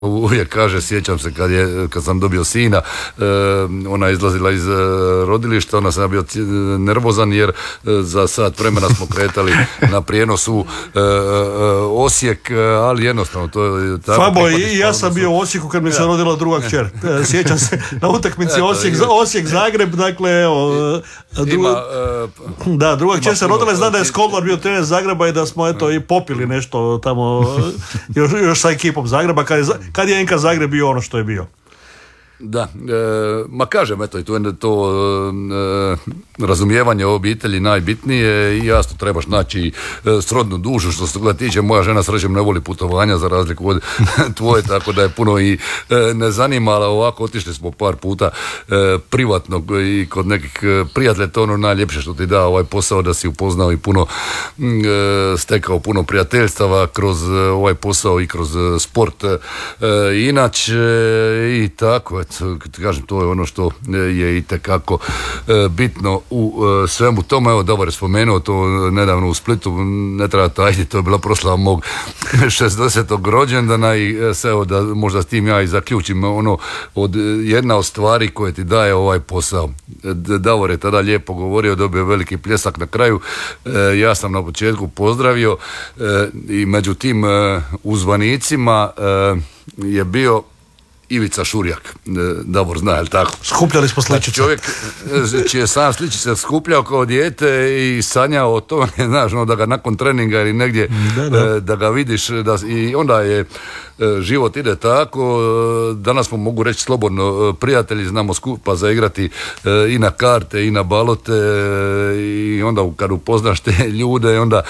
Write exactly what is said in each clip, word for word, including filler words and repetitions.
uvijek kaže, sjećam se kad, je, kad sam dobio sina, e, ona je izlazila iz e, rodilišta, ona sam bio nervozan jer e, za sat vremena smo kretali na prijenosu e, e, Osijek, ali jednostavno to je tako. Fabo, i ja sam bio u Osijeku kad mi se rodila druga kćer. Sjećam se na utakmici Osijek, Osijek Zagreb, dakle evo dru... Ima, e, da, druga kćer se rodila, zna da je Skolnar bio trener Zagreba i da smo eto i popili nešto tamo još, još sa ekipom Zagreba kad je kad je N K Zagreb bio ono što je bio. Da, e, ma kažem, eto, i to je to e, razumijevanje obitelji najbitnije i jasno trebaš naći e, srodnu dušu, što se toga tiče. Moja žena srećem ne voli putovanja za razliku od tvoje, tako da je puno i e, ne zanima, ali ovako otišli smo par puta e, privatno i kod nekih prijatelja, to ono najljepše što ti da ovaj posao, da si upoznao i puno e, stekao puno prijateljstava kroz ovaj posao i kroz sport e, inače i tako, eto. Kažem, to je ono što je itekako e, bitno u e, svemu tome. Evo, dobar je spomenuo to nedavno u Splitu, ne treba tajiti, to je bila proslava mog šezdesetog rođendana i e, se, evo, da možda s tim ja i zaključim ono, od jedna od stvari koje ti daje ovaj posao. Davor je tada lijepo govorio, dobio veliki pljesak na kraju, e, ja sam na početku pozdravio e, i među tim e, uzvanicima e, je bio Ivica Šurjak, Davor zna, je li tako? Skupljali smo sličice. Čovjek čije sam sličice skupljao kao dijete i sanjao o tome, znaš, no, da ga nakon treninga ili negdje da, da. da ga vidiš da, i onda je život ide tako. Danas smo, mogu reći slobodno, prijatelji, znamo skupa zaigrati i na karte i na balote i onda kad upoznaš te ljude onda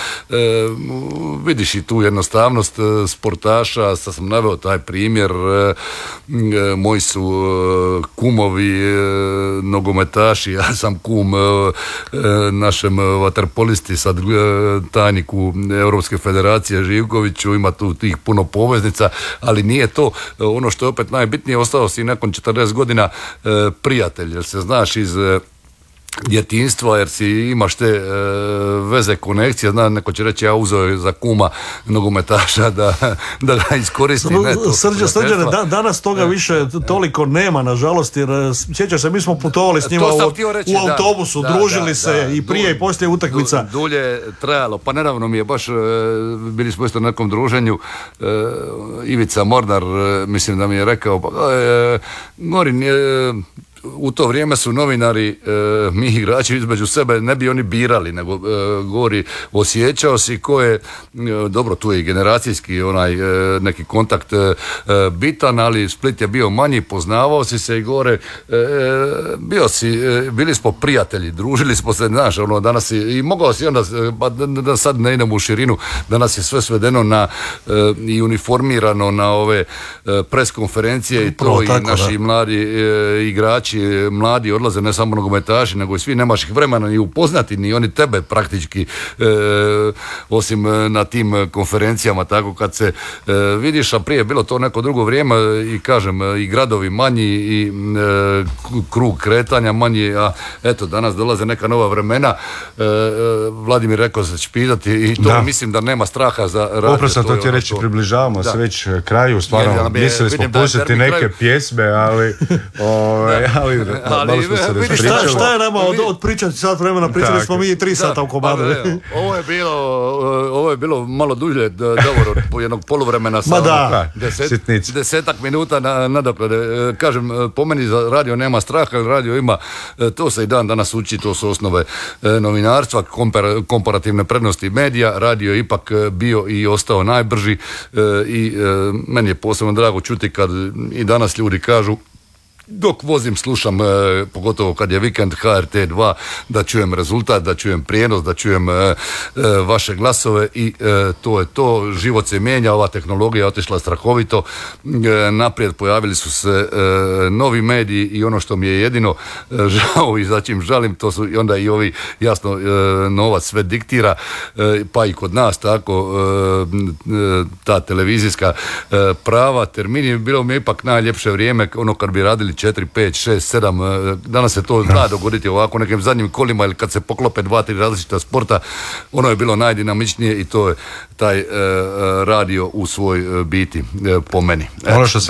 vidiš i tu jednostavnost sportaša. Sad sam naveo taj primjer, moji su kumovi nogometaši, ja sam kum našem vaterpolisti, sad tajniku Europske federacije Živkoviću, ima tu tih puno poveznica, ali nije to ono što je opet najbitnije, ostao si nakon četrdeset godina prijatelj, jer se znaš iz djetinjstva, jer si imaš te e, veze, konekcije, zna, neko će reći ja uzeo za kuma nogometaša da, da ga iskoristim. Srđe, Srđe, da, danas toga više toliko nema, nažalost, jer sjećaš se, mi smo putovali s njima u, reći, u autobusu, da, družili da, se da, i prije dulje, i poslije utakmica. Dulje trajalo, pa nedavno mi je baš, e, bili smo isto na nekom druženju, e, Ivica Mornar, e, mislim da mi je rekao, pa, e, Gorin, e, u to vrijeme su novinari, e, mi igrači između sebe ne bi oni birali, nego e, govori, osjećao si ko je, e, dobro, tu je i generacijski onaj e, neki kontakt e, bitan, ali Split je bio manji, poznavao si se i gore, e, bio si, e, bili smo prijatelji, družili smo se, znaš, ono, danas si, i mogao si onda, ba, da, da sad ne idemo u širinu, danas je sve svedeno na e, i uniformirano na ove e, pres konferencije i to, tako, i naši da. mladi e, igrači mladi odlaze, ne samo nogometaši, nego i svi, nemaš ih vremena ni upoznati, ni oni tebe praktički, e, osim na tim konferencijama, tako kad se e, vidiš, a prije je bilo to neko drugo vrijeme i kažem, i gradovi manji i e, krug kretanja manji, a eto, danas dolaze neka nova vremena. E, Vladimir rekao se će pitati i to da. Mislim da nema straha za radio. Oprosto, to ti ono reći, što... približavamo da. se već kraju, stvarno, mislili smo pustiti neke kraju. pjesme, ali ovaj, ali, ali vidiš, šta, šta je nama od, od pričati sat vremena, pričali tak. smo mi tri sata u komadu. Ovo je bilo ovo je bilo malo dulje, dobro, po jednog poluvremena sa da, deset, desetak minuta na, nadoklade. Kažem, po meni za radio nema straha, radio ima, to se i dan danas uči, to su osnove novinarstva, kompar, komparativne prednosti medija, radio je ipak bio i ostao najbrži i meni je posebno drago čuti kad i danas ljudi kažu, dok vozim, slušam, eh, pogotovo kad je vikend, H R T dva, da čujem rezultat, da čujem prijenos, da čujem eh, eh, vaše glasove i eh, to je to. Život se mijenja, ova tehnologija je otišla strahovito eh, naprijed, pojavili su se eh, novi mediji i ono što mi je jedino eh, žao i za čim žalim, to su onda i ovi, jasno, eh, novac sve diktira, eh, pa i kod nas tako, eh, ta televizijska eh, prava, termini, bilo mi je ipak najljepše vrijeme, ono kad bi radili bili četiri, pet, šest, sedam, danas se to zna dogoditi ovako nekim zadnjim kolima ili kad se poklope dva, tri različita sporta, ono je bilo najdinamičnije i to je taj uh, radio u svoj uh, biti uh, po meni. Ono što